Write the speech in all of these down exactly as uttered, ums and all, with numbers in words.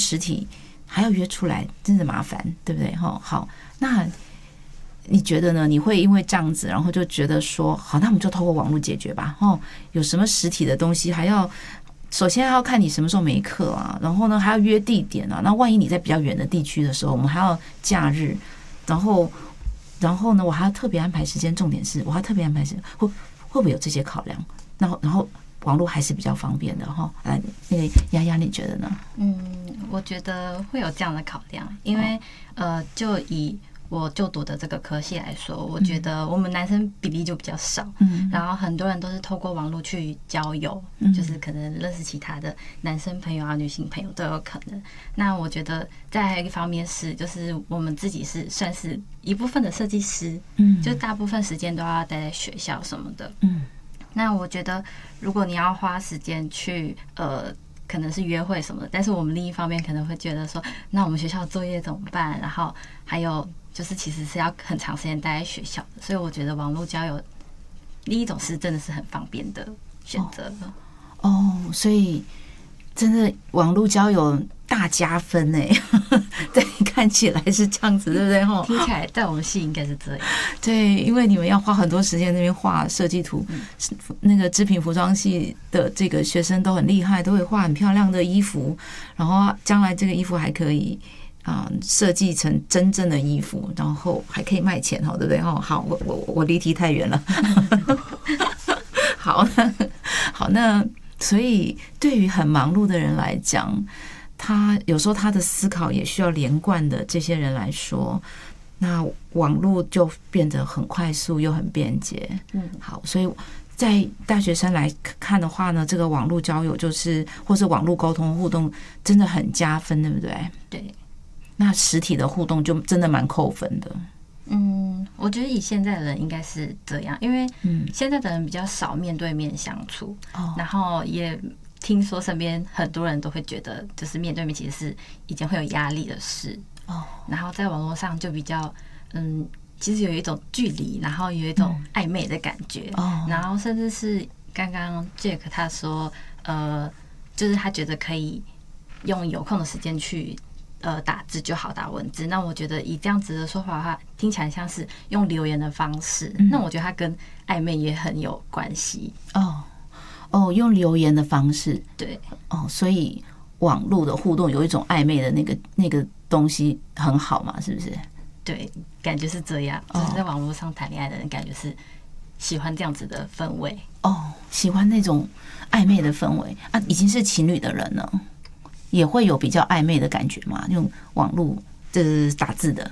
实体还要约出来，真的麻烦，对不对？哈，好，那你觉得呢？你会因为这样子，然后就觉得说，好，那我们就透过网络解决吧。哦，有什么实体的东西还要？首先要看你什么时候没课啊，然后呢还要约地点啊。那万一你在比较远的地区的时候，我们还要假日，然后然后呢我还要特别安排时间。重点是我还特别安排时间，会会不会有这些考量？然后然后网络还是比较方便的哈。来，那个丫丫你觉得呢？ 嗯，我觉得会有这样的考量，因为、哦、呃，就以我就读的这个科系来说，我觉得我们男生比例就比较少，嗯，然后很多人都是透过网络去交友，嗯，就是可能认识其他的男生朋友啊、女性朋友都有可能。那我觉得再一方面是，就是我们自己是算是一部分的设计师，嗯，就大部分时间都要待在学校什么的，嗯。那我觉得，如果你要花时间去呃。可能是约会什么的，但是我们另一方面可能会觉得说，那我们学校作业怎么办？然后还有就是其实是要很长时间待在学校的，所以我觉得网络交友另一种是真的是很方便的选择。 哦，哦，所以真的网络交友大加分哎，对，看起来是这样子，对不对？哈， 听起来在我们系应该是这样。 对，因为你们要花很多时间那边画设计图，嗯，那个织品服装系的这个学生都很厉害，都会画很漂亮的衣服，然后将来这个衣服还可以啊设计成真正的衣服，然后还可以卖钱，哈，对不对？哈，好，我我我离题太远了。好，好，那所以对于很忙碌的人来讲，他有时候他的思考也需要连贯的这些人来说，那网络就变得很快速又很便捷。嗯，好，所以在大学生来看的话呢，这个网络交友就是或是网络沟通互动真的很加分，对不对？ 对。 那实体的互动就真的蛮扣分的。 嗯，我觉得以现在的人应该是这样，因为现在的人比较少面对面相处，嗯，然后也听说身边很多人都会觉得，就是面对面其实是一件会有压力的事。哦，然后在网络上就比较，嗯，其实有一种距离，然后有一种暧昧的感觉。哦，然后甚至是刚刚 Jack 他说，呃，就是他觉得可以用有空的时间去。呃，打字就好，打文字。那我觉得以这样子的说法的话，听起来像是用留言的方式。嗯，那我觉得它跟暧昧也很有关系。 哦哦，用留言的方式， 对， 哦，所以网络的互动有一种暧昧的那个那个东西很好嘛，是不是？ 对，感觉是这样。哦，就是在网络上谈恋爱的人，感觉是喜欢这样子的氛围。 哦，喜欢那种暧昧的氛围啊，已经是情侣的人了。也会有比较暧昧的感觉嘛？用网络这打字的，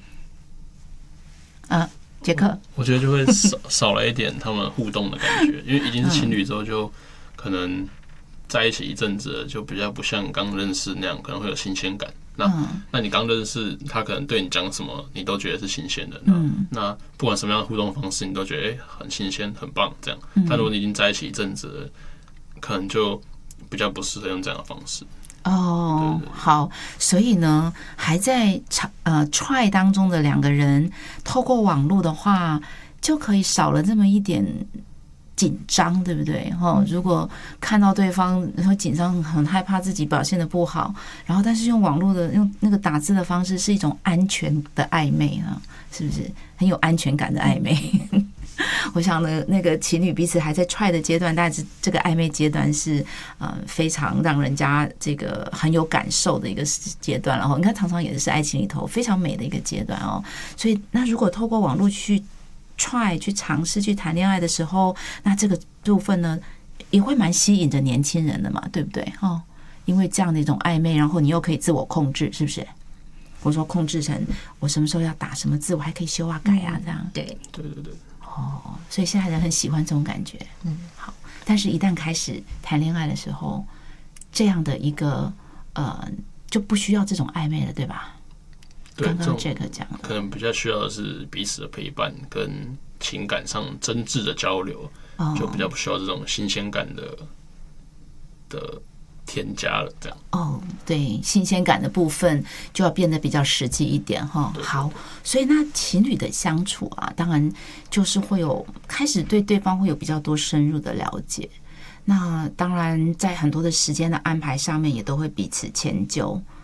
啊，杰克， 我觉得就会少少了一点他们互动的感觉，因为已经是情侣之后，就可能在一起一阵子，就比较不像刚认识那样，可能会有新鲜感。那、嗯、那你刚认识他，可能对你讲什么，你都觉得是新鲜的。那、嗯、那不管什么样的互动方式，你都觉得、欸、很新鲜、很棒这样。但如果你已经在一起一阵子了，可能就比较不适合用这样的方式。 哦，好，所以呢，还在呃 try 当中的两个人，透过网络的话，就可以少了这么一点紧张，对不对？哈，如果看到对方会紧张，很害怕自己表现得不好，然后但是用网络的用那个打字的方式，是一种安全的暧昧啊，是不是很有安全感的暧昧？我想呢，那个情侣彼此还在 try 的阶段，但是这个暧昧阶段是呃非常让人家这个很有感受的一个阶段，然后你看常常也是爱情里头非常美的一个阶段哦。所以那如果透过网络去 try 去尝试去谈恋爱的时候，那这个部分呢也会蛮吸引着年轻人的嘛，对不对？哦，因为这样的一种暧昧，然后你又可以自我控制，是不是？或者说控制成我什么时候要打什么字，我还可以修啊改啊，这样。 对对对对。 哦，所以现在人很喜欢这种感觉，嗯，好。但是，一旦开始谈恋爱的时候，这样的一个呃，就不需要这种暧昧了，对吧？ 对， 刚刚 Jack 讲， 可能比较需要的是彼此的陪伴跟情感上真挚的交流，哦，就比较不需要这种新鲜感的的。添加了这样哦，对，新鲜感的部分就要变得比较实际一点哈。好，所以那情侣的相处啊，当然就是会有开始对对方会有比较多深入的了解。那当然在很多的时间的安排上面也都会彼此迁就。